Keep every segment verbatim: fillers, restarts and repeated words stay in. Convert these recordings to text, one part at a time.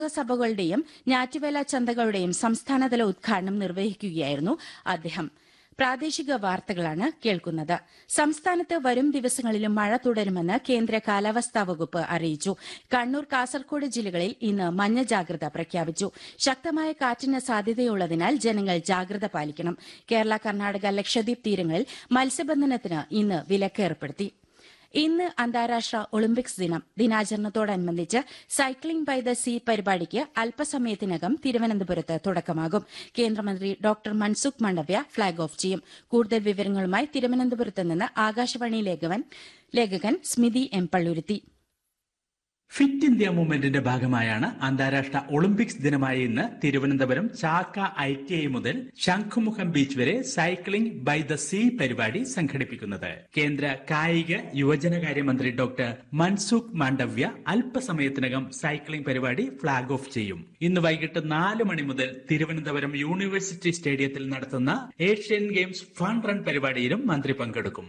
സഭകളുടെയും ഞാറ്റുവേല ചന്തകളുടെയും സംസ്ഥാനതല ഉദ്ഘാടനം നിർവഹിക്കുകയായിരുന്നു അദ്ദേഹം. പ്രാദേശിക വാർത്തകളാണ് കേൾക്കുന്നത്. സംസ്ഥാനത്ത് വരും ദിവസങ്ങളിലും മഴ തുടരുമെന്ന് കേന്ദ്ര കാലാവസ്ഥാ വകുപ്പ് അറിയിച്ചു. കണ്ണൂർ, കാസർകോട് ജില്ലകളിൽ ഇന്ന് മഞ്ഞ ജാഗ്രത പ്രഖ്യാപിച്ചു. ശക്തമായ കാറ്റിന് സാധ്യതയുള്ളതിനാൽ ജനങ്ങൾ ജാഗ്രത പാലിക്കണം. കേരള, കർണാടക, ലക്ഷദ്വീപ് തീരങ്ങളിൽ മത്സ്യബന്ധനത്തിന് ഇന്ന് വിലക്ക് ഏർപ്പെടുത്തി. ഇന്ന് അന്താരാഷ്ട്ര ഒളിമ്പിക്സ് ദിനം. ദിനാചരണത്തോടനുബന്ധിച്ച് സൈക്ലിംഗ് ബൈ ദ സീ പരിപാടിക്ക് അല്പസമയത്തിനകം തിരുവനന്തപുരത്ത് തുടക്കമാകും. കേന്ദ്രമന്ത്രി doctor Mansukh Mandaviya flag off ചെയ്യും. കൂടുതൽ വിവരങ്ങളുമായി തിരുവനന്തപുരത്ത് നിന്ന് ആകാശവാണി ലേഖകൻ സ്മിതി എം പള്ളുരുത്തി. ഫിറ്റ് ഇന്ത്യ മൂവ്മെന്റിന്റെ ഭാഗമായാണ് അന്താരാഷ്ട്ര ഒളിമ്പിക്സ് ദിനമായ ഇന്ന് തിരുവനന്തപുരം ചാക്ക ഐ ടി ഐ മുതൽ ശംഖുമുഖം ബീച്ച് വരെ സൈക്ലിംഗ് ബൈ ദ സീ പരിപാടി സംഘടിപ്പിക്കുന്നത്. കേന്ദ്ര കായിക യുവജനകാര്യമന്ത്രി ഡോക്ടർ മൻസുഖ് മാണ്ഡവ്യ അല്പസമയത്തിനകം സൈക്ലിംഗ് പരിപാടി ഫ്ളാഗ് ഓഫ് ചെയ്യും. ഇന്ന് വൈകിട്ട് നാല് മണി മുതൽ തിരുവനന്തപുരം യൂണിവേഴ്സിറ്റി സ്റ്റേഡിയത്തിൽ നടത്തുന്ന ഏഷ്യൻ ഗെയിംസ് ഫൺ റൺ പരിപാടിയിലും മന്ത്രി പങ്കെടുക്കും.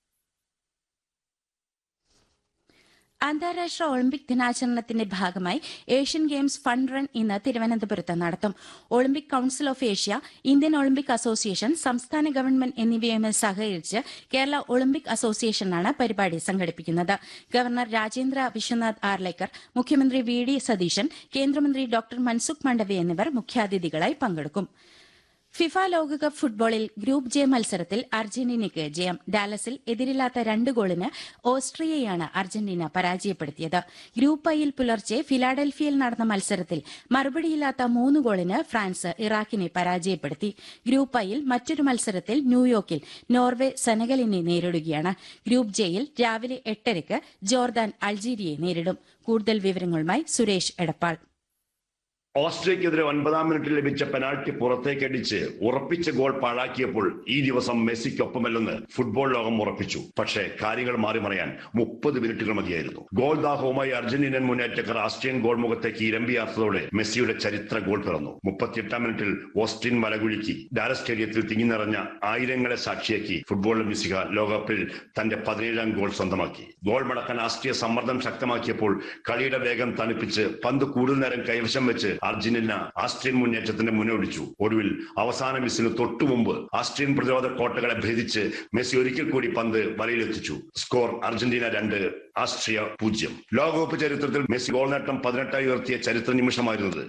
അന്താരാഷ്ട്ര ഒളിമ്പിക് ദിനാചരണത്തിന്റെ ഭാഗമായി ഏഷ്യൻ ഗെയിംസ് ഫണ്ട് റൺ ഇന്ന് തിരുവനന്തപുരത്ത് നടത്തും. Olympic council of Asia, Indian Olympic association, സംസ്ഥാന ഗവൺമെന്റ് എന്നിവയുമായി സഹകരിച്ച് കേരള ഒളിമ്പിക് അസോസിയേഷനാണ് പരിപാടി സംഘടിപ്പിക്കുന്നത്. ഗവർണർ രാജേന്ദ്ര വിശ്വനാഥ് ആർലേക്കർ, മുഖ്യമന്ത്രി വി ഡി സതീശൻ, കേന്ദ്രമന്ത്രി ഡോക്ടർ മൻസുഖ് മാണ്ഡവ്യ എന്നിവർ മുഖ്യാതിഥികളായി പങ്കെടുക്കും. ഫിഫ ലോകകപ്പ് ഫുട്ബോളിൽ ഗ്രൂപ്പ് ജെ മത്സരത്തിൽ അർജന്റീനയ്ക്ക് ജയം. ഡാലസിൽ എതിരില്ലാത്ത രണ്ട് ഗോളിന് ഓസ്ട്രിയയാണ് അർജന്റീന പരാജയപ്പെടുത്തിയത്. ഗ്രൂപ്പ് ഐയിൽ പുലർച്ചെ ഫിലാഡൽഫിയയിൽ നടന്ന മത്സരത്തിൽ മറുപടിയില്ലാത്ത മൂന്ന് ഗോളിന് ഫ്രാൻസ് ഇറാഖിനെ പരാജയപ്പെടുത്തി. ഗ്രൂപ്പ് ഐയിൽ മറ്റൊരു മത്സരത്തിൽ ന്യൂയോർക്കിൽ നോർവെ സെനഗലിനെ നേരിടുകയാണ്. ഗ്രൂപ്പ് ജെയിൽ രാവിലെ എട്ടരയ്ക്ക് ജോർദാൻ അൾജീരിയയെ നേരിടും. കൂടുതൽ വിവരങ്ങളുമായി സുരേഷ് എടപ്പാൾ. ഓസ്ട്രിയക്കെതിരെ ഒൻപതാം മിനിറ്റിൽ ലഭിച്ച പെനാൽറ്റി പുറത്തേക്കടിച്ച് ഉറപ്പിച്ച ഗോൾ പാഴാക്കിയപ്പോൾ ഈ ദിവസം മെസ്സിക്കൊപ്പമല്ലെന്ന് ഫുട്ബോൾ ലോകം ഉറപ്പിച്ചു. പക്ഷേ കാര്യങ്ങൾ മാറിമറിയാൻ മുപ്പത് മിനിറ്റുകൾ മതിയായിരുന്നു. ഗോൾ ദാഹവുമായി അർജന്റീനൻ മുന്നേറ്റക്കാർ ആസ്ട്രിയൻ ഗോൾ മുഖത്തേക്ക് ഇരമ്പിയാർത്തതോടെ മെസ്സിയുടെ ചരിത്ര ഗോൾ പിറന്നു. മുപ്പത്തിയെട്ടാം മിനിറ്റിൽ ഓസ്ട്രിയൻ മലകുലുക്കി ഡാലസ് സ്റ്റേഡിയത്തിൽ തിങ്ങി നിറഞ്ഞ ആയിരങ്ങളെ സാക്ഷിയാക്കി ഫുട്ബോൾ മെസ്സിക ലോകകപ്പിൽ തന്റെ പതിനേഴാം ഗോൾ സ്വന്തമാക്കി. ഗോൾ മടക്കാൻ ആസ്ട്രിയ സമ്മർദ്ദം ശക്തമാക്കിയപ്പോൾ കളിയുടെ വേഗം തണുപ്പിച്ച് പന്ത് കൂടുതൽ നേരം കൈവശം വെച്ച് അർജന്റീന ആസ്ട്രിയൻ മുന്നേറ്റത്തിന്റെ മുന്നോടിച്ചു. ഒടുവിൽ അവസാന മിസ്സിന് തൊട്ടുമുമ്പ് ആസ്ട്രിയൻ പ്രതിരോധ കോട്ടകളെ ഭേദിച്ച് മെസ്സി ഒരിക്കൽ കൂടി പന്ത് വലയിലെത്തിച്ചു. സ്കോർ അർജന്റീന രണ്ട്, ആസ്ട്രിയ പൂജ്യം. ലോകകപ്പ് ചരിത്രത്തിൽ മെസ്സി ഗോൾ നേട്ടം പതിനെട്ടായി ഉയർത്തിയ ചരിത്ര നിമിഷമായിരുന്നത്.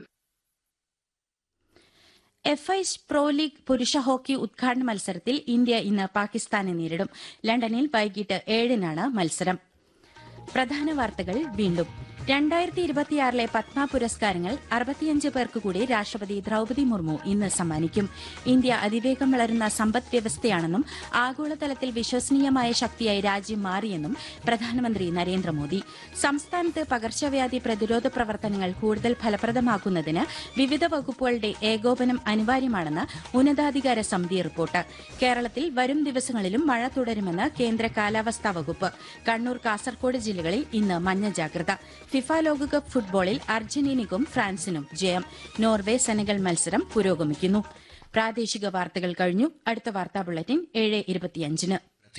എഫ് ഐ പ്രോ ലീഗ് പുരുഷ ഹോക്കി ഉദ്ഘാടന മത്സരത്തിൽ ഇന്ത്യ ഇന്ന് പാകിസ്ഥാനെ നേരിടും. ലണ്ടനിൽ വൈകിട്ട് ഏഴിനാണ് മത്സരം. പ്രധാന വാർത്തകൾ വീണ്ടും. രണ്ടായിരത്തി ഇരുപത്തിയാറിലെ പത്മ പുരസ്കാരങ്ങൾ അറുപത്തിയഞ്ച് പേർക്ക് കൂടി രാഷ്ട്രപതി ദ്രൌപദി മുർമു ഇന്ന് സമ്മാനിക്കും. ഇന്ത്യ അതിവേഗം വളരുന്ന സമ്പദ് വ്യവസ്ഥയാണെന്നും ആഗോളതലത്തിൽ വിശ്വസനീയമായ ശക്തിയായി രാജ്യം മാറിയെന്നും പ്രധാനമന്ത്രി നരേന്ദ്രമോദി. സംസ്ഥാനത്ത് പകർച്ചവ്യാധി പ്രതിരോധ പ്രവർത്തനങ്ങൾ കൂടുതൽ ഫലപ്രദമാക്കുന്നതിന് വിവിധ വകുപ്പുകളുടെ ഏകോപനം അനിവാര്യമാണെന്ന് ഉന്നതാധികാര സമിതി റിപ്പോർട്ട്. കേരളത്തിൽ വരും ദിവസങ്ങളിലും മഴ തുടരുമെന്ന് കേന്ദ്ര കാലാവസ്ഥാ വകുപ്പ്. കണ്ണൂർ, കാസർകോട് ജില്ലകളിൽ ഇന്ന് മഞ്ഞ ജാഗ്രത. ഫിഫ ലോകകപ്പ് ഫുട്ബോളിൽ അർജന്റീനയ്ക്കും ഫ്രാൻസിനും ജയം. നോർവെ സെനഗൽ മത്സരം പുരോഗമിക്കുന്നു. പ്രാദേശിക വാർത്തകൾ കഴിഞ്ഞു. അടുത്ത വാർത്താ ബുള്ളറ്റിൻ ഏഴ് ഇരുപത്തിയഞ്ചിന്.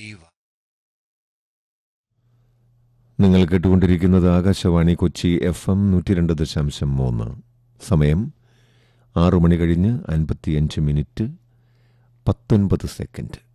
നിങ്ങൾ കേട്ടുകൊണ്ടിരിക്കുന്നത് ആകാശവാണി കൊച്ചി എഫ് എം നൂറ്റി രണ്ട് ദശാംശം മൂന്ന്. സമയം ആറു മണി കഴിഞ്ഞ് അൻപത്തിയഞ്ച് മിനിറ്റ് പത്തൊൻപത് സെക്കൻഡ്.